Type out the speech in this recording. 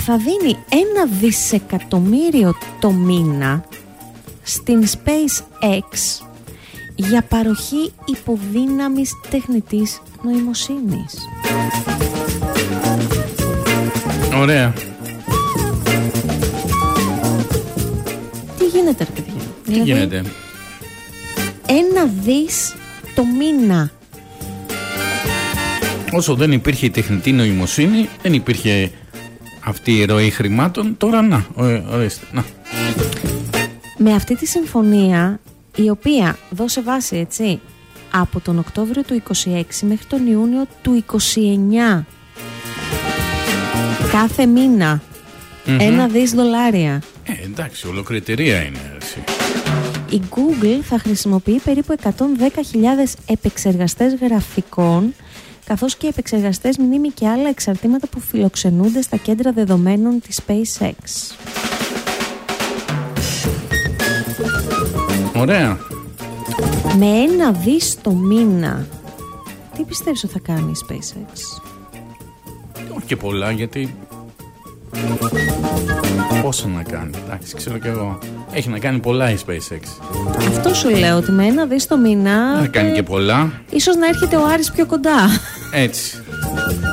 θα δίνει 1 δισεκατομμύριο το μήνα στην SpaceX για παροχή υποδύναμης τεχνητής νοημοσύνης. Ωραία. Τι γίνεται, ρε παιδιά? Τι γίνεται? 1 δις το μήνα. Όσο δεν υπήρχε η τεχνητή νοημοσύνη, δεν υπήρχε αυτή η ροή χρημάτων. Τώρα να, ορίστε, να. Με αυτή τη συμφωνία, η οποία, δώσε βάση, έτσι, από τον Οκτώβριο του 26 μέχρι τον Ιούνιο του 29, κάθε μήνα 1 δις δολάρια. Εντάξει, ολοκληρωτηρία είναι έτσι. Η Google θα χρησιμοποιεί περίπου 110.000 επεξεργαστές γραφικών, καθώς και επεξεργαστές μνήμη και άλλα εξαρτήματα που φιλοξενούνται στα κέντρα δεδομένων της SpaceX. Ωραία. Με 1 δις το μήνα, τι πιστεύεις ότι θα κάνει η SpaceX? Όχι και πολλά, γιατί πόσο να κάνει? Εντάξει, ξέρω κι εγώ. Έχει να κάνει πολλά η SpaceX. Αυτό σου λέω, ότι με 1 δις το μήνα θα κάνει και πολλά. Ίσως να έρχεται ο Άρης πιο κοντά. Έτσι.